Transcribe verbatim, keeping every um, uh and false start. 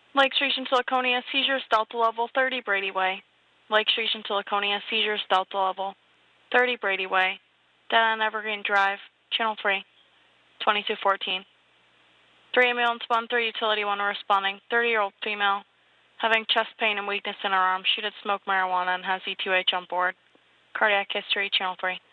Lake Street and Laconia, seizures, Delta level thirty Brady Way. Lake Street and Laconia, seizures, Delta level thirty Brady Way. Dead on Evergreen Drive, Channel three, twenty-two fourteen. Three ambulance one, three utility one responding. thirty-year-old female, having chest pain and weakness in her arm. She did smoke marijuana and has E two H on board. Cardiac history, Channel three.